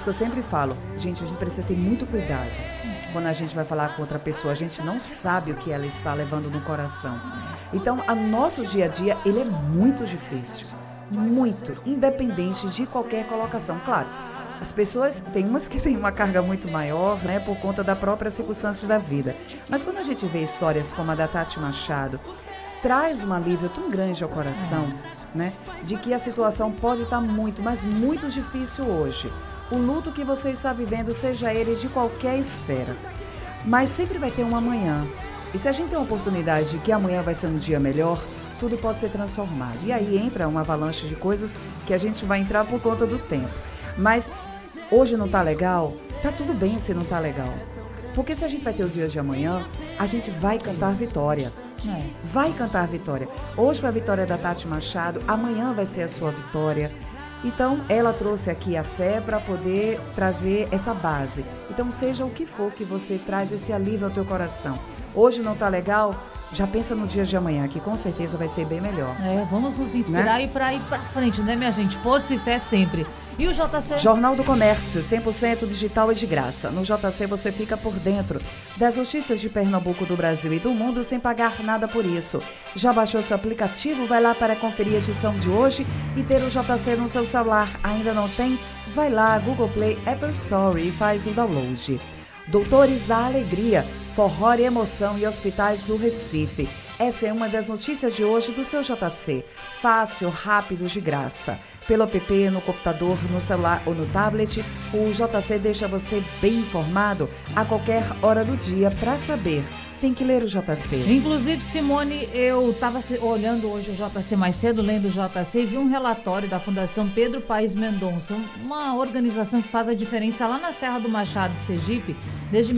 que eu sempre falo, gente, a gente precisa ter muito cuidado. Quando a gente vai falar com outra pessoa, a gente não sabe o que ela está levando no coração. Então, o nosso dia a dia, ele é muito difícil. Muito, independente de qualquer colocação. Claro, as pessoas, tem umas que têm uma carga muito maior, né, por conta da própria circunstância da vida. Mas quando a gente vê histórias como a da Tati Machado, traz um alívio tão grande ao coração, né, de que a situação pode estar muito, mas muito difícil hoje. O luto que você está vivendo, seja ele de qualquer esfera. Mas sempre vai ter um amanhã. E se a gente tem a oportunidade de que amanhã vai ser um dia melhor, tudo pode ser transformado. E aí entra uma avalanche de coisas que a gente vai entrar por conta do tempo. Mas hoje não tá legal? Tá tudo bem se não tá legal. Porque se a gente vai ter o dia de amanhã, a gente vai cantar vitória. Vai cantar vitória. Hoje foi a vitória da Tati Machado, amanhã vai ser a sua vitória. Então, ela trouxe aqui a fé para poder trazer essa base. Então, seja o que for que você traz esse alívio ao teu coração. Hoje não tá legal? Já pensa no dia de amanhã, que com certeza vai ser bem melhor. Vamos nos inspirar, né? E para ir para frente, né, minha gente? Força e fé sempre. E o JC? Jornal do Comércio, 100% digital e de graça. No JC você fica por dentro das notícias de Pernambuco, do Brasil e do mundo sem pagar nada por isso. Já baixou seu aplicativo? Vai lá para conferir a edição de hoje e ter o JC no seu celular. Ainda não tem? Vai lá, Google Play, Apple Store e faz o download. Doutores da Alegria, forró e emoção e hospitais do Recife. Essa é uma das notícias de hoje do seu JC. Fácil, rápido, de graça. Pelo app, no computador, no celular ou no tablet, o JC deixa você bem informado a qualquer hora do dia para saber. Tem que ler o JC. Inclusive, Simone, eu estava olhando hoje o JC mais cedo, lendo o JC, e vi um relatório da Fundação Pedro Paes Mendonça, uma organização que faz a diferença lá na Serra do Machado, Sergipe, desde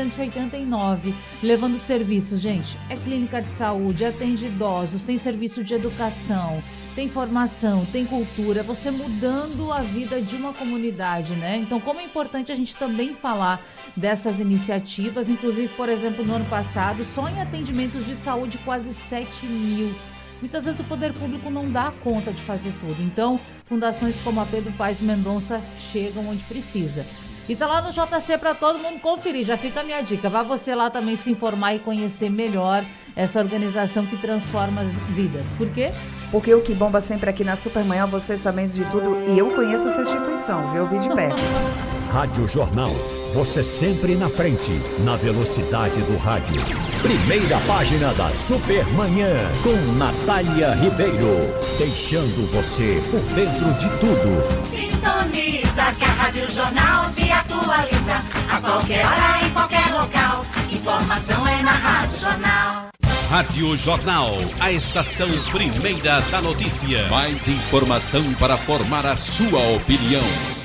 1989, levando serviços, gente, é clínica de saúde, atende idosos, tem serviço de educação, tem formação, tem cultura, você mudando a vida de uma comunidade, né? Então, como é importante a gente também falar dessas iniciativas, inclusive, por exemplo, no ano passado, só em atendimentos de saúde, quase 7 mil. Muitas vezes o poder público não dá conta de fazer tudo. Então, fundações como a Pedro Paes Mendonça chegam onde precisa. E tá lá no JC para todo mundo conferir, já fica a minha dica. Vá você lá também se informar e conhecer melhor essa organização que transforma as vidas. Por quê? Porque o que bomba sempre aqui na Supermanhã, você sabendo de tudo, e eu conheço essa instituição, viu? Eu vi de perto. Rádio Jornal, você sempre na frente, na velocidade do rádio. Primeira página da Supermanhã, com Natália Ribeiro, deixando você por dentro de tudo. Sintoniza que a Rádio Jornal te atualiza, a qualquer hora, em qualquer local. Informação é na Rádio Jornal. Rádio Jornal, a estação primeira da notícia. Mais informação para formar a sua opinião.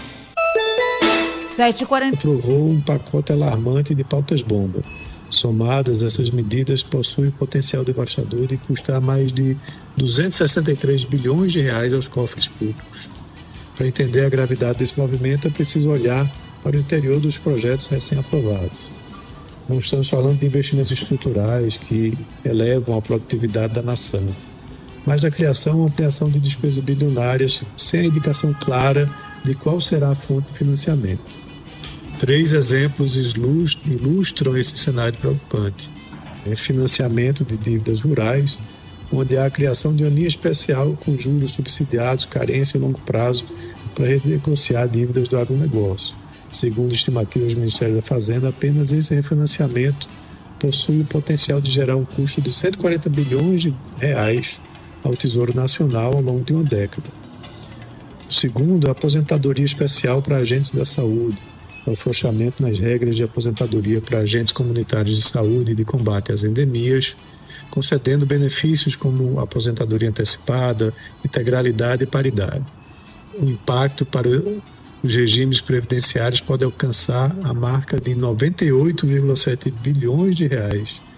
7h40. Aprovou um pacote alarmante de pautas-bomba. Somadas, essas medidas possuem potencial devastador de custar mais de 263 bilhões de reais aos cofres públicos. Para entender a gravidade desse movimento, é preciso olhar para o interior dos projetos recém-aprovados. Não estamos falando de investimentos estruturais que elevam a produtividade da nação, mas da criação ou ampliação de despesas bilionárias sem a indicação clara de qual será a fonte de financiamento. 3 exemplos ilustram esse cenário preocupante. Financiamento de dívidas rurais, onde há a criação de uma linha especial com juros subsidiados, carência e longo prazo para renegociar dívidas do agronegócio. Segundo estimativas do Ministério da Fazenda, apenas esse refinanciamento possui o potencial de gerar um custo de 140 bilhões de reais ao Tesouro Nacional ao longo de uma década. O segundo, a aposentadoria especial para agentes da saúde, o afrouxamento nas regras de aposentadoria para agentes comunitários de saúde e de combate às endemias, concedendo benefícios como aposentadoria antecipada, integralidade e paridade. O impacto para os regimes previdenciários pode alcançar a marca de 98,7 bilhões de reais